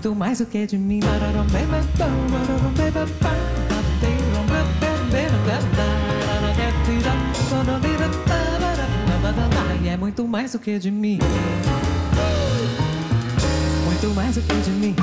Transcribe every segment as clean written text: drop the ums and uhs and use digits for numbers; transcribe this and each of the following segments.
muito mais do que de mim. É muito mais do que de mim. Muito mais do que de mim.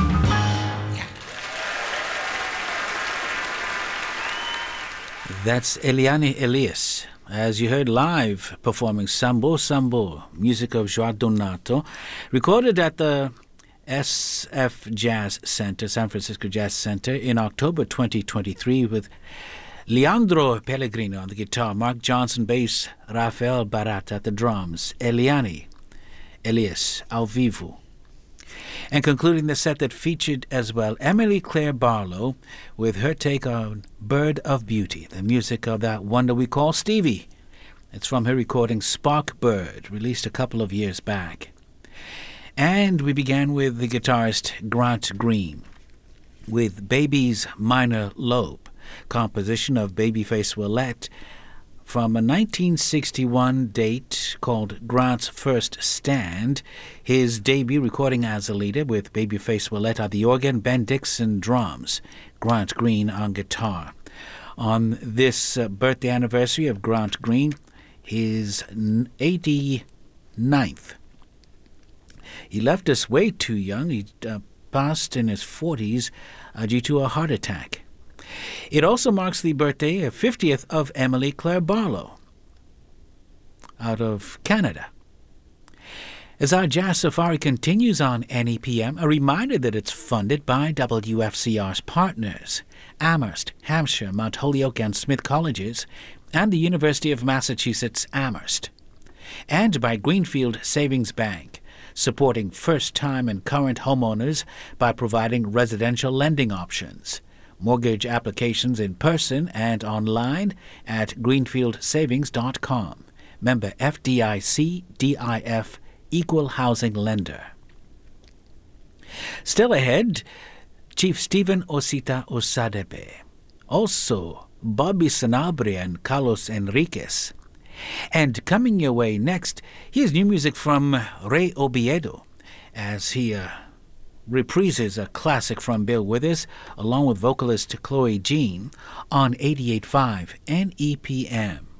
That's Eliane Elias, as you heard live performing Sambo Sambo, music of Joao Donato, recorded at the SF Jazz Center, San Francisco Jazz Center, in October 2023 with Leandro Pellegrino on the guitar, Mark Johnson bass, Rafael Barat at the drums, Eliane Elias ao vivo. And concluding the set that featured as well Emily Claire Barlow with her take on Bird of Beauty, the music of that wonder we call Stevie. It's from her recording Spark Bird, released a couple of years back. And we began with the guitarist Grant Green with Baby's Minor Lobe, composition of Babyface Willette, from a 1961 date called Grant's First Stand, his debut recording as a leader with Babyface Willette on the organ, Ben Dixon drums, Grant Green on guitar. On this birthday anniversary of Grant Green, his 89th. He left us way too young. He passed in his 40s due to a heart attack. It also marks the birthday, 50th, of Emily Claire Barlow out of Canada. As our Jazz Safari continues on NEPM, a reminder that it's funded by WFCR's partners, Amherst, Hampshire, Mount Holyoke, and Smith Colleges, and the University of Massachusetts Amherst, and by Greenfield Savings Bank, supporting first-time and current homeowners by providing residential lending options. Mortgage applications in person and online at greenfieldsavings.com. Member FDIC, DIF, Equal Housing Lender. Still ahead, Chief Stephen Osita Osadebe. Also, Bobby Sanabria and Carlos Enriquez. And coming your way next, here's new music from Ray Obiedo as he reprises a classic from Bill Withers, along with vocalist Chloe Jean, on 88.5 NEPM.